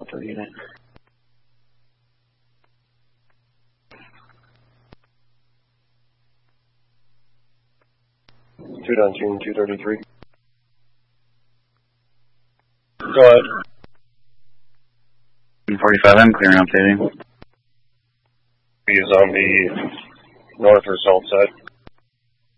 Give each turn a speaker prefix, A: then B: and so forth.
A: per unit.
B: 2 down, June 233. Go ahead.
A: 45, I'm clearing updating.
B: He is on the north or south side.